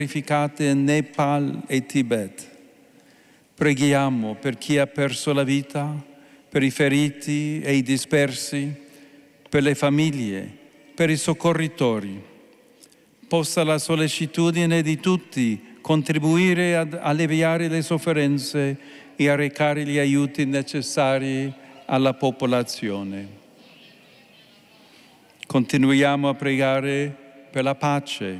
verificate in Nepal e Tibet. Preghiamo per chi ha perso la vita, per i feriti e i dispersi, per le famiglie, per i soccorritori. Possa la sollecitudine di tutti contribuire ad alleviare le sofferenze e a recare gli aiuti necessari alla popolazione. Continuiamo a pregare per la pace,